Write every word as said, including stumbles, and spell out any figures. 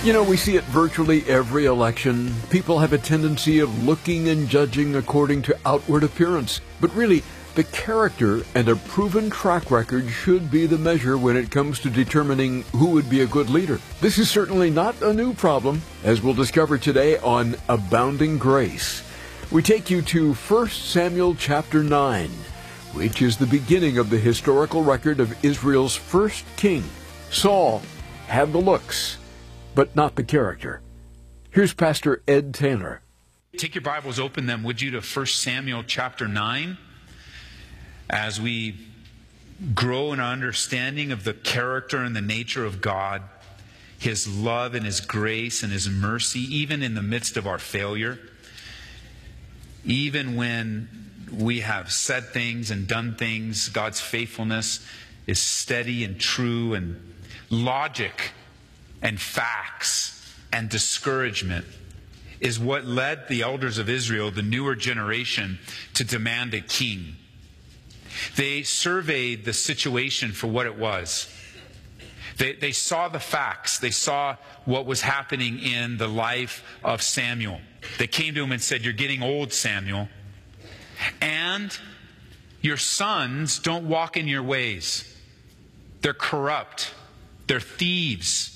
You know, we see it virtually every election. People have a tendency of looking and judging according to outward appearance. But really, the character and a proven track record should be the measure when it comes to determining who would be a good leader. This is certainly not a new problem, as we'll discover today on Abounding Grace. We take you to First Samuel chapter nine, which is the beginning of the historical record of Israel's first king. Saul had the looks, but not the character. Here's Pastor Ed Taylor. Take your Bibles, open them, would you, to First Samuel chapter nine, as we grow in our understanding of the character and the nature of God, His love and His grace and His mercy, even in the midst of our failure, even when we have said things and done things. God's faithfulness is steady and true, and logic and facts and discouragement is what led the elders of Israel, the newer generation, to demand a king. They surveyed the situation for what it was. They, they saw the facts. They saw what was happening in the life of Samuel. They came to him and said, "You're getting old, Samuel, and your sons don't walk in your ways. They're corrupt. They're thieves.